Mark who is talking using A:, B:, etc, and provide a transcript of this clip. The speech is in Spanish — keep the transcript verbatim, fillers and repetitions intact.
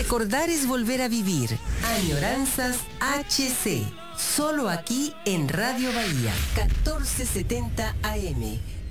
A: Recordar es volver a vivir. Añoranzas H C. Solo aquí en Radio Bahía, catorce setenta A M.